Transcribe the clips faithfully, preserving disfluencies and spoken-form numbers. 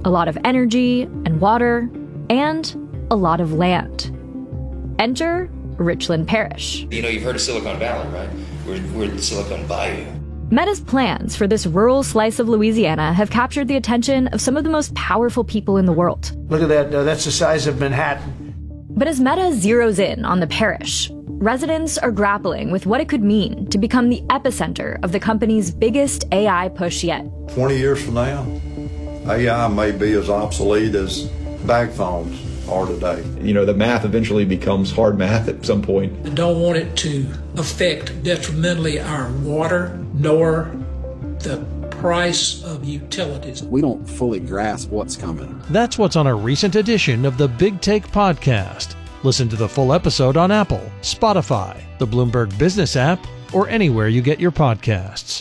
a lot of energy and water, and a lot of land. Enter Richland Parish. You know, you've heard of Silicon Valley, right? We're, we're the Silicon Bayou. Meta's plans for this rural slice of Louisiana have captured the attention of some of the most powerful people in the world. Look at that. Uh, that's the size of Manhattan. But as Meta zeroes in on the parish, residents are grappling with what it could mean to become the epicenter of the company's biggest A I push yet. twenty years from now, A I may be as obsolete as bag phones are today. You know, the math eventually becomes hard math at some point. I don't want it to affect detrimentally our water nor the price of utilities. We don't fully grasp what's coming. That's what's on a recent edition of the Big Take podcast. Listen to the full episode on Apple, Spotify, the Bloomberg Business app, or anywhere you get your podcasts.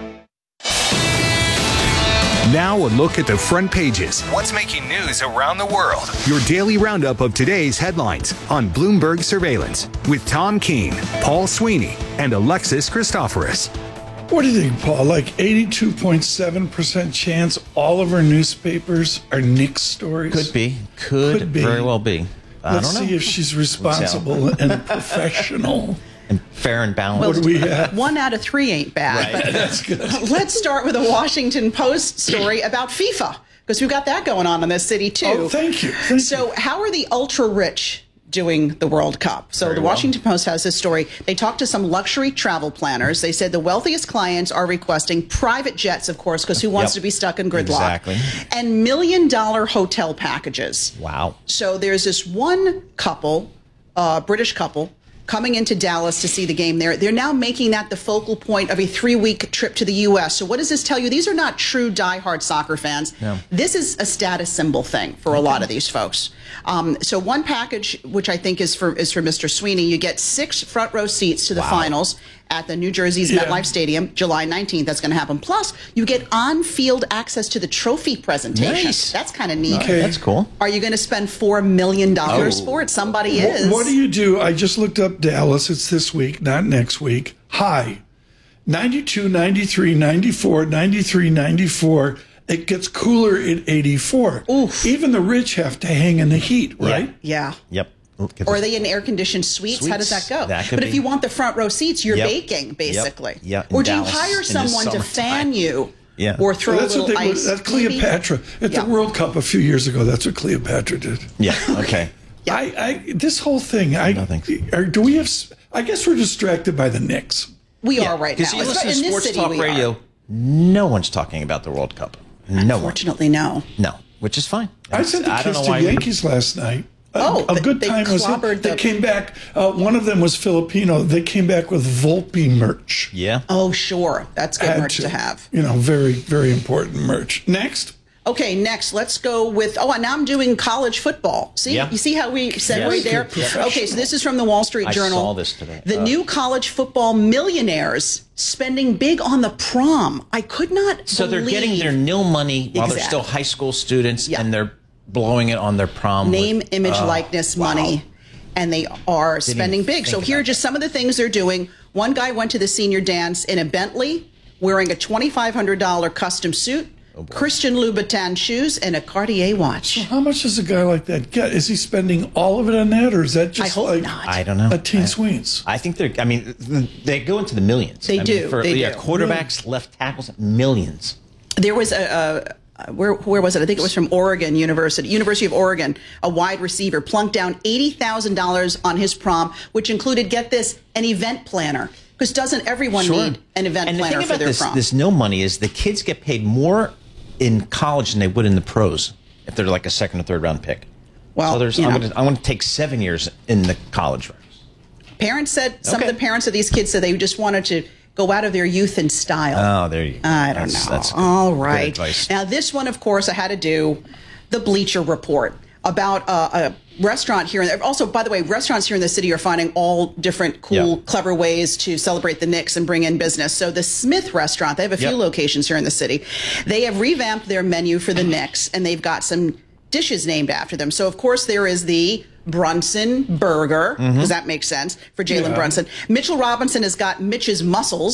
Now a look at the front pages. What's making news around the world? Your daily roundup of today's headlines on Bloomberg Surveillance with Tom Keene, Paul Sweeney, and Alexis Christoforous. What do you think, Paul? Like eighty-two point seven percent chance all of our newspapers are Nick's stories? Could be. Could, Could be. very well be. I Let's don't know. see if she's responsible and professional. And fair and balanced. What do we have? One out of three ain't bad. Right. But That's good. let's start with a Washington Post story about FIFA, because we've got that going on in this city, too. Oh, thank you. Thank so you. how are the ultra-rich doing the World Cup? So Very the well. Washington Post has this story. They talked to some luxury travel planners. They said the wealthiest clients are requesting private jets, of course, because who wants Yep. to be stuck in gridlock? Exactly. And million-dollar hotel packages. Wow. So there's this one couple, uh, British couple, coming into Dallas to see the game there. They're now making that the focal point of a three-week trip to the U S. So what does this tell you? These are not true diehard soccer fans. No. This is a status symbol thing for a lot of these folks. Um, so one package, which I think is for is for Mister Sweeney, you get six front row seats to the Wow. finals at the New Jersey's Yeah. MetLife Stadium, July nineteenth. That's going to happen. Plus, you get on-field access to the trophy presentation. Nice. That's kind of neat. Okay. That's cool. Are you going to spend four million dollars Oh. for it? Somebody What, is. what do you do? I just looked up Dallas. It's this week, not next week. High. ninety-two, ninety-three, ninety-four, ninety-three, ninety-four. It gets cooler at eighty-four. Oof. Even the rich have to hang in the heat, right? Yeah. Yep. Look at Or are this. they in air-conditioned suites? How does that Suites. go? That could but if be. you want the front row seats, you're Yep. baking, basically. Yep. Yeah, in Or do Dallas you hire in the someone to fan summertime. you? Yeah. Or throw Well, that's a what little they ice? were, that's maybe? Cleopatra. At Yeah. the World Cup a few years ago, that's what Cleopatra did. Yeah. Okay. Yeah. I, I this whole thing, I No, thanks. are, do we have s- I guess we're distracted by the Knicks. We are right now. Because you It's listen right- to in this sports city talk we are. radio, no one's talking about the World Cup. No one. Unfortunately, no. No. Which is fine. I sent the I don't kids know to why we- Yankees last night. A- Oh, a they- good they time was clobbered it. They the- came back. Uh, one of them was Filipino. They came back with Volpe merch. Yeah. Oh, sure. That's good Had merch to have. You know, very, very important merch. Next. Okay, next, let's go with, oh, and now I'm doing college football. See, Yeah. you see how we segue Yes. there? Good, professional. Okay, so this is from the Wall Street I Journal. saw this today. The Uh, new college football millionaires spending big on the prom. I could not So they're believe- getting their nil money while they're Exactly. still high school students, Yeah. and they're blowing it on their prom. name, with- image, oh, likeness, wow. money, and they are Didn't spending even big. So think here are about just some of the things they're doing. One guy went to the senior dance in a Bentley, wearing a twenty-five hundred dollars custom suit, Oh, Christian Louboutin shoes, and a Cartier watch. How much does a guy like that get? Is he spending all of it on that, or is that just I hope like not. I don't know. a teen I- Sweens? I think they're. I mean, they go into the millions. They I do, Mean, for, they yeah, do. quarterbacks, left tackles, millions. There was a, a where where was it? I think it was from Oregon University, University of Oregon. A wide receiver plunked down eighty thousand dollars on his prom, which included, get this, an event planner. Because doesn't everyone Sure. need an event and planner the thing for about their this, prom? this no money is the kids get paid more in college than they would in the pros if they're like a second or third round pick. Well, so there's, you I'm know. going to I want to take seven years in the college ranks. Parents said, some Okay. of the parents of these kids said they just wanted to go out of their youth in style. Oh, there you go. I don't That's- know. that's good- All good right. advice. Now, this one, of course, I had to do the Bleacher Report about uh, a restaurant here. And also, by the way, restaurants here in the city are finding all different cool, Yeah. clever ways to celebrate the Knicks and bring in business. So the Smith Restaurant, they have a few Yep. locations here in the city. They have revamped their menu for the Knicks, and they've got some dishes named after them. So, of course, there is the Brunson Burger. Mm-hmm. Does that make sense for Jalen Yeah. Brunson? Mitchell Robinson has got Mitch's Muscles.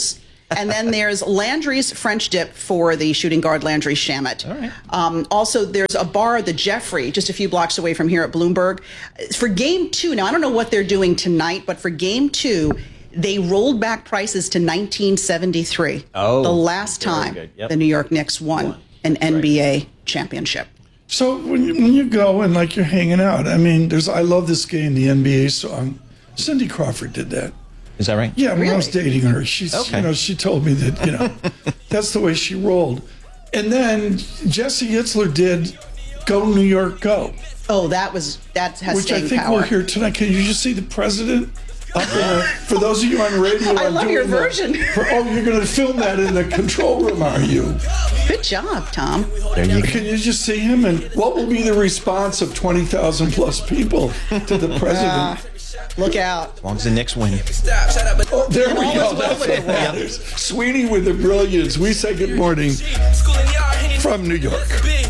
And then there's Landry's French dip for the shooting guard Landry Shamet. All right. Um, also, there's a bar, the Jeffrey, just a few blocks away from here at Bloomberg. For game two, now I don't know what they're doing tonight, but for game two, they rolled back prices to nineteen seventy-three. Oh, the last time yep. the New York Knicks won, won. an N B A right. championship. So when you, when you go and like you're hanging out, I mean, there's I love this game, the N B A song. Cindy Crawford did that. Is that right? Yeah, when really? I was dating her, she's okay. you know she told me that you know that's the way she rolled. And then Jesse Itzler did "Go New York Go." Oh, that was that has which staying I think power. we'll hear tonight. Can you just see the president? Up in the, for those of you on radio, I I'm love doing your the- version. for- oh, you're going to film that in the control room, are you? Good job, Tom. There you go. Can you just see him? And what will be the response of twenty thousand plus people to the president? Look out. As long as the Knicks win. Oh, there we all go. is well That's with what the world. matters. Sweeney with the brilliance. We say good morning from New York.